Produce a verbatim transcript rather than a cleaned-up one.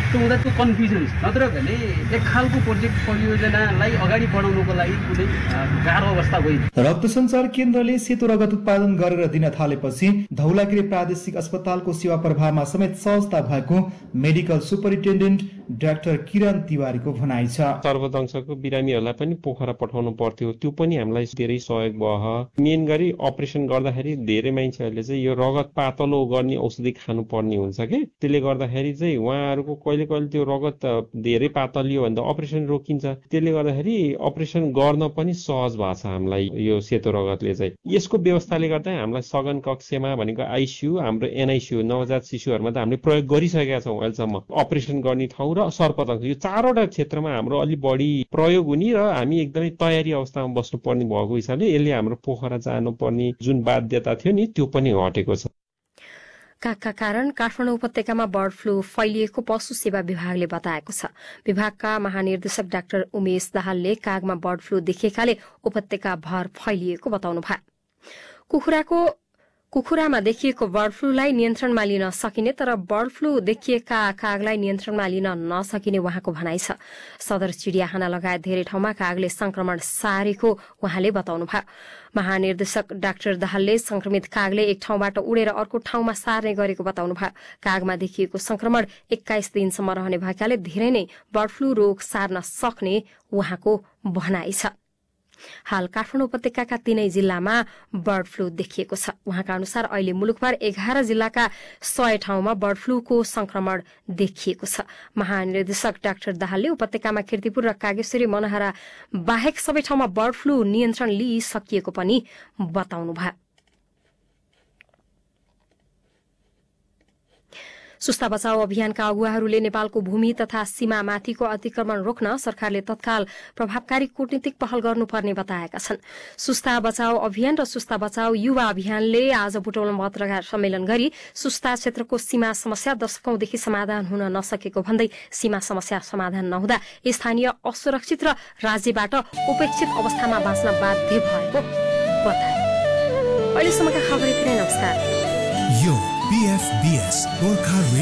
त्यो हुँदा त्यो कन्फ्युजन नत्र भने एक खालको प्रोजेक्ट परियोजनालाई अगाडि बढाउनको लागि कुनै गाह्रो अवस्था होइन। रक्त सञ्चार केन्द्रले सेतो रगत उत्पादन गरेर दिन थालेपछि धौलागिरी प्रादेशिक अस्पतालको सेवा प्रवाहमा समेत सहजता भएको मेडिकल सुपरिन्टेन्डेन्ट डाक्टर किरण तिवारीको भनाइ छ। सर्वदंशको बिरामीहरूलाई पनि पोखरा पठाउनु पर्थ्यो, त्यो पनि हामीलाई धेरै सहयोग भयो। मेन गरी अपरेसन गर्दाखेरि धेरै मान्छेहरूले चाहिँ यो रगत पातलो गर्ने औषधि खानु पर्ने हुन्छ कि, त्यसले गर्दाखेरि चाहिँ उहाँहरूको कहिले कहिले त्यो रगत धेरै पातलियो भने त अपरेसन रोकिन्छ। त्यसले गर्दाखेरि अपरेसन गर्न पनि सहज भएको छ हामीलाई यो सेतो रगतले चाहिँ। यसको व्यवस्थाले गर्दा हामीलाई सघन कक्षमा भनेको आइसियू, हाम्रो एनआइसियू नवजात शिशुहरूमा त हामीले प्रयोग गरिसकेका छौँ अहिलेसम्म। अपरेसन गर्ने ठाउँ र सर्पदंश यो चारवटा क्षेत्रमा हाम्रो अलि बढी प्रयोग हुने र हामी एकदमै तयारी अवस्थामा बस्नुपर्ने भएको हिसाबले यसले हाम्रो पोखरा जानुपर्ने जुन बाध्यता थियो नि त्यो पनि हटेको छ। कागका कारण काठमाडौँ उपत्यकामा बर्ड फ्लू फैलिएको पशु सेवा विभागले बताएको छ। विभागका महानिर्देशक डाक्टर उमेश दाहालले कागमा बर्ड फ्लू देखिएकाले उपत्यका भर फैलिएको बताउनु भयो। कुखुराको कुखुरामा देखिएको बर्ड फ्लूलाई नियन्त्रणमा लिन सकिने तर बर्ड फ्लू देखिएका कागलाई नियन्त्रणमा लिन नसकिने उहाँको भनाइ छ। सदर चिडियाखाना लगायत धेरै ठाउँमा कागले संक्रमण सारेको उहाँले बताउनु भयो। महानिर्देशक डाक्टर दाहालले संक्रमित कागले एक ठाउँबाट उडेर अर्को ठाउँमा सार्ने गरेको बताउनु भयो। कागमा देखिएको संक्रमण एक्काइस दिनसम्म रहने भएकाले धेरै नै बर्ड फ्लू रोग सार्न सक्ने उहाँको भनाइ छ। हाल काठमाडौँ उपत्यकाका तीनै जिल्लामा बर्ड फ्लू देखिएको छ। उहाँका अनुसार अहिले मुलुकभर एघार जिल्लाका सय ठाउँमा बर्ड फ्लूको संक्रमण देखिएको छ। महानिर्देशक डाक्टर दाहालले उपत्यकामा कीर्तिपुर र कागेश्वरी मनहरा बाहेक सबै ठाउँमा बर्ड फ्लू नियन्त्रण लिइसकिएको पनि बताउनु भयो। सुस्ता बचाओ अभियानका अगुवाहरूले नेपालको भूमि तथा सीमामाथिको अतिक्रमण रोक्न सरकारले तत्काल प्रभावकारी कूटनीतिक पहल गर्नुपर्ने बताएका छन्। सुस्ता बचाओ अभियान र सुस्ता बचाओ युवा अभियानले आज बुटवलमा पत्रकार सम्मेलन गरी सुस्ता क्षेत्रको सीमा समस्या दशकौंदेखि समाधान हुन नसकेको भन्दै सीमा समस्या समाधान नहुँदा स्थानीय असुरक्षित र राज्यबाट उपेक्षित अवस्थामा बाँच्न बाध्य भएको बताए। अहिलेसम्मका खबर यति नै। नमस्कार। यो पीएफबीएस गोर्खा